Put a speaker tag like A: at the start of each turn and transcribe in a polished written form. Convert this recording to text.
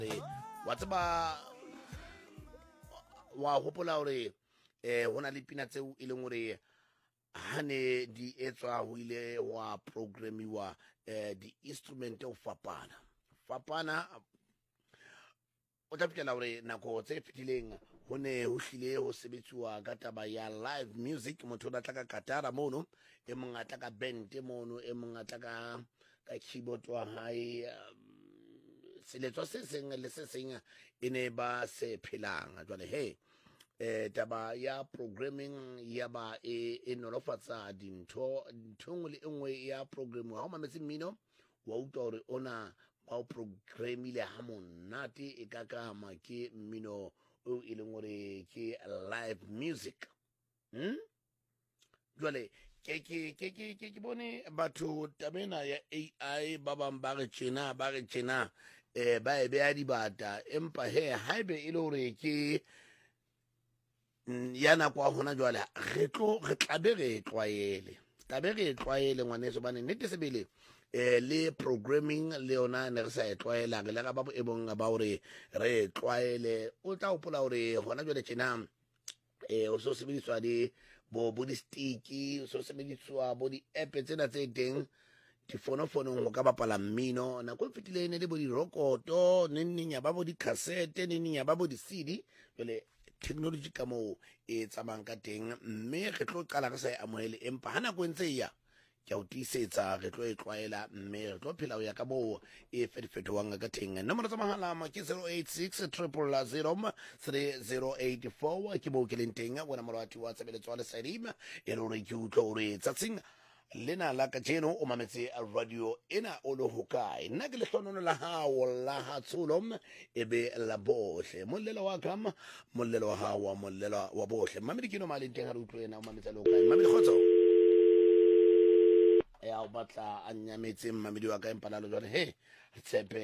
A: wa tseba wa hopola hore hona le pina tseo e leng hore hane di etswa ho ile wa programiwa di instrument o fapana o tla fitela hore nako tse fetileng ho ne ho hlile ho sebetsuwa ka taba ya live music. Motho o tla ka katara mono, e mong a tla ka band mono, e mong a tla ka keyboard wa hae. Seletso se seng le se seng e ne ba se phelang. Jwale taba ya programming ya ba e nolofatsa dintho nngwe le nngwe ya programming. Ha o mametse mmino wa utlwa hore ona ba o programmile ha monate e ka kama ke mmino o e leng hore ke live music. Jwale ke bone batho tabena ya AI ba bang ba re tjena ba e beha dibata, empa haebe e le hore ke ya nako a hona jwale re tlabe re tlwaele ngwaneso, bane nnete sebele le programming le yona ne re sa e tlwaela, re le ka ba boemong ba hore re tlwaele. O tla hopola hore hona jwale tjena o so sebediswa bo di-stick, o so sebediswa bo di-app tsena tse teng difonofonong ho ka bapala mmino. Nako e fetileng ne le bo dirokoto, neneng ya ba bo di-cassette, neneng ya ba bo di-CD. Jwale technology ka moo e tsamayang ka teng, mme re tlo qala re sa e amohele, empa ha nako entse e ya ke o tiisetsa re tlo e tlwaela, mme re tlo phela ho ya ka moo e fetofetowang ka teng. Nomoro tsa mahala ke 086 000 3084 ke moo ke leng teng. Wena molwati wa tshebeletso wa lesadima e le hore ke utlwa hore tsatsing lena la kajeno o mametse radio ena o le hokae. Nna ke lehlonono la hao la hatsholo e be la bohle, mollelo wa kam mollelo wa hao mollelo wa bohle. Mamedi ke no maleng teng ha re utlwe ena o mametsa le hokae. Mamedi khotso ya o batla a nyametse mamedi wa ka, empa la lo jwale tshepe